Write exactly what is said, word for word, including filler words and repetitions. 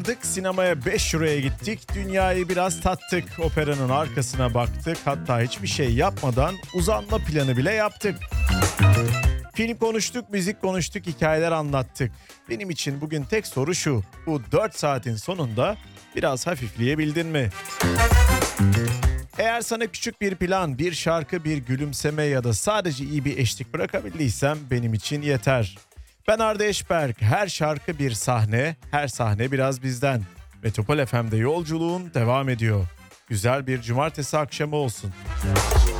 Sinemaya beş euroya gittik, dünyayı biraz tattık, operanın arkasına baktık, hatta hiçbir şey yapmadan uzanma planı bile yaptık. Film konuştuk, müzik konuştuk, hikayeler anlattık. Benim için bugün tek soru şu: bu dört saatin sonunda biraz hafifleyebildin mi? Eğer sana küçük bir plan, bir şarkı, bir gülümseme ya da sadece iyi bir eşlik bırakabildiysem benim için yeter. Ben Arda Eşberk, her şarkı bir sahne, her sahne biraz bizden. Metropol F M'de yolculuğun devam ediyor. Güzel bir cumartesi akşamı olsun.